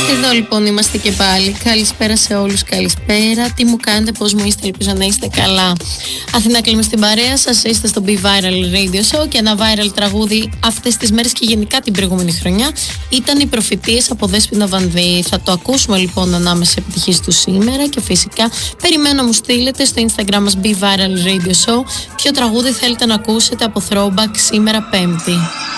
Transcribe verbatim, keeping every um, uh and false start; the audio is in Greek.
Εδώ λοιπόν είμαστε και πάλι. Καλησπέρα σε όλους, καλησπέρα. Τι μου κάνετε, πώς μου είστε, ελπίζω να είστε καλά. Αθηνά Κλίμα στην παρέα σας, είστε στο Be Viral Radio Show και ένα viral τραγούδι αυτές τις μέρες και γενικά την προηγούμενη χρονιά ήταν οι προφητείες από Δέσποινα Βανδύ. Θα το ακούσουμε λοιπόν ανάμεσα επιτυχίες του σήμερα και φυσικά περιμένω να μου στείλετε στο Instagram μας Be Viral Radio Show ποιο τραγούδι θέλετε να ακούσετε από Throwback σήμερα Πέμπτη.